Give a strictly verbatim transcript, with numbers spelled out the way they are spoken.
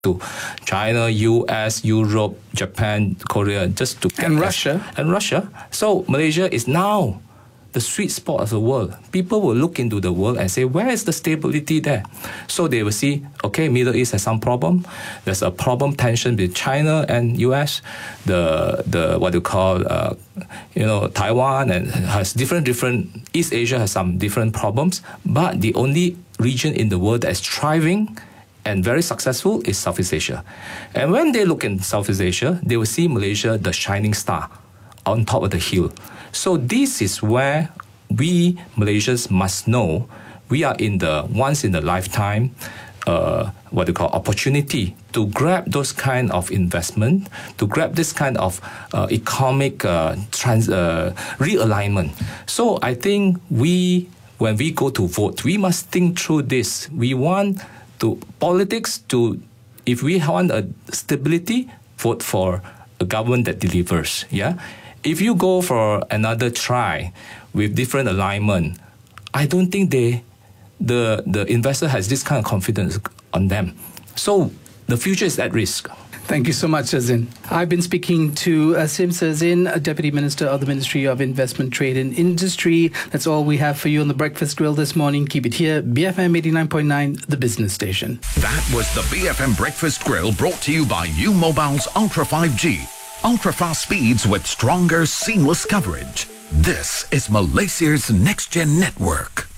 to China, U S, Europe, Japan, Korea, just to get and Russia. And Russia. So Malaysia is now the sweet spot of the world. People will look into the world and say, where is the stability there? So they will see, okay, Middle East has some problem. There's a problem, tension between China and U S. The, the what you call, uh, you know, Taiwan and has different, different, East Asia has some different problems. But the only region in the world that is thriving and very successful is Southeast Asia. And when they look in Southeast Asia, they will see Malaysia, the shining star, on top of the hill. So this is where we Malaysians must know we are in the once in a lifetime, uh, what they call opportunity to grab those kind of investment, to grab this kind of uh, economic uh, trans uh, realignment. So I think we, when we go to vote, we must think through this. We want to politics to, if we want a stability, vote for a government that delivers. Yeah. If you go for another try with different alignment, I don't think they, the the investor has this kind of confidence on them. So the future is at risk. Thank you so much, Azin. I've been speaking to uh, Sim Azin, Deputy Minister of the Ministry of Investment, Trade and Industry. That's all we have for you on the Breakfast Grill this morning. Keep it here. B F M eighty-nine point nine, the business station. That was the B F M Breakfast Grill, brought to you by U Mobile's Ultra five G. Ultra fast speeds with stronger, seamless coverage. This is Malaysia's next gen network.